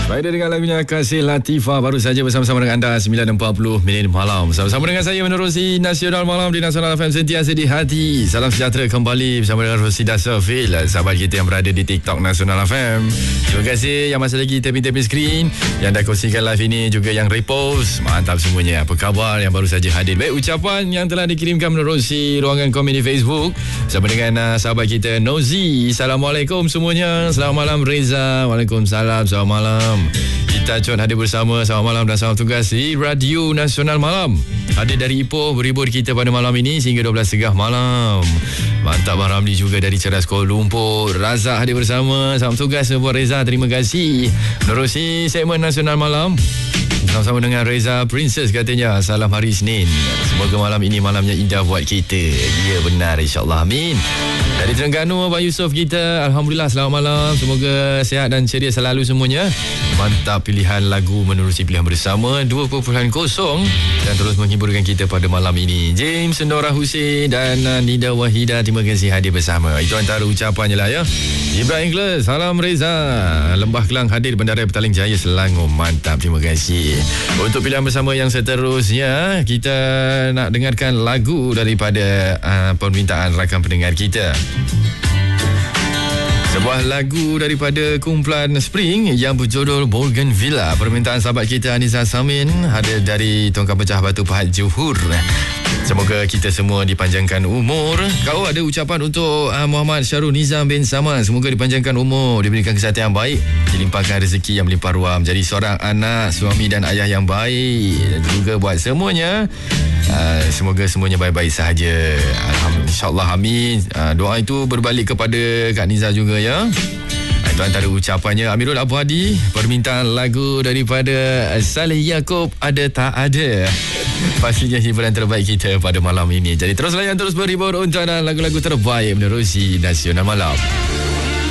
Baik, dengan lagunya Kasih Latifah baru saja bersama-sama dengan anda 9.40 minit malam. Bersama-sama dengan saya menerusi Nasional Malam di Nasional FM, sentiasa di hati. Salam sejahtera kembali bersama dengan Rosida Safil, sahabat kita yang berada di TikTok Nasional FM. Terima kasih yang masih lagi taping screen, yang dah kongsikan live ini, juga yang repost. Mantap semuanya. Apa khabar yang baru saja hadir? Baik, ucapan yang telah dikirimkan menerusi ruangan komen di Facebook bersama dengan sahabat kita Nozi. Assalamualaikum semuanya. Selamat malam Reza. Waalaikumsalam. Selamat malam. Kita Con hadir bersama. Selamat malam dan selamat tugas di Radio Nasional Malam. Hadir dari Ipoh, berhibur kita pada malam ini sehingga 12.30 malam. Mantap. Bang Ramli juga dari Ceras Kuala Lumpur. Razak hadir bersama. Selamat tugas buat Reza. Terima kasih. Menerusi segmen Nasional Malam bersama dengan Reza Princess, katanya salam hari Isnin. Semoga malam ini malamnya indah buat kita. Ya benar, insyaAllah, amin. Dari Terengganu, Abang Yusof kita, Alhamdulillah, selamat malam. Semoga sihat dan ceria selalu semuanya. Mantap pilihan lagu menerusi pilihan bersama 2.0 dan terus menghiburkan kita pada malam ini. James Nora Hussein dan Nida Wahida, terima kasih hadir bersama. Itu antara ucapannya lah ya. Ibrahim Gles, salam Reza. Lembah Kelang hadir, Bandaraya Petaling Jaya Selangor. Mantap, terima kasih. Untuk pilihan bersama yang seterusnya, kita nak dengarkan lagu daripada permintaan rakan pendengar kita. Sebuah lagu daripada kumpulan Spring yang berjudul Bougainvillea. Permintaan sahabat kita Anissa Samin, ada dari Tongkang Pecah Batu Pahat Johor. Semoga kita semua dipanjangkan umur. Kau ada ucapan untuk Muhammad Syarul Nizam bin Saman. Semoga dipanjangkan umur, diberikan kesihatan yang baik, dilimpahkan rezeki yang melimpah ruah, menjadi seorang anak, suami dan ayah yang baik. Dan juga buat semuanya, semoga semuanya baik-baik sahaja. Alhamdulillah, insyaAllah, amin. Doa itu berbalik kepada Kak Niza juga ya. Itu antara ucapannya. Amirul Abu Hadi, permintaan lagu daripada Saleh Yaakob, Ada Tak Ada. Pastinya hiburan terbaik kita pada malam ini. Jadi terus layan, terus berhibur untuk lagu-lagu terbaik menerusi Nasional Malam.